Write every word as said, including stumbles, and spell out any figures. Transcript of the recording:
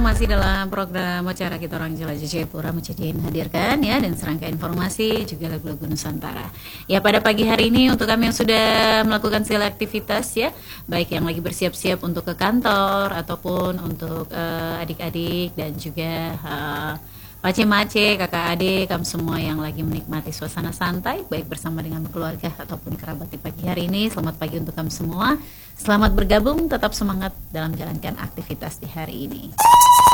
masih dalam program acara kita orang jelajah Jayapura Mujahidin hadirkan ya, dan serangkaian informasi juga lagu-lagu Nusantara. Ya, pada pagi hari ini untuk kami yang sudah melakukan segala aktivitas ya, baik yang lagi bersiap-siap untuk ke kantor ataupun untuk uh, adik-adik dan juga uh, mace-mace, kakak adik, kamu semua yang lagi menikmati suasana santai baik bersama dengan keluarga ataupun kerabat di pagi hari ini. Selamat pagi untuk kamu semua. Selamat bergabung, tetap semangat dalam menjalankan aktivitas di hari ini.